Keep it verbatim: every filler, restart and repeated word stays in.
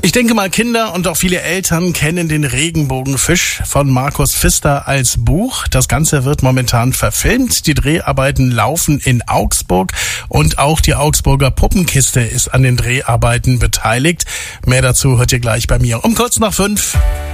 Ich denke mal, Kinder und auch viele Eltern kennen den Regenbogenfisch von Markus Pfister als Buch. Das Ganze wird momentan verfilmt. Die Dreharbeiten laufen in Augsburg und auch die Augsburger Puppenkiste ist an den Dreharbeiten beteiligt. Mehr dazu hört ihr gleich bei mir um kurz nach fünf.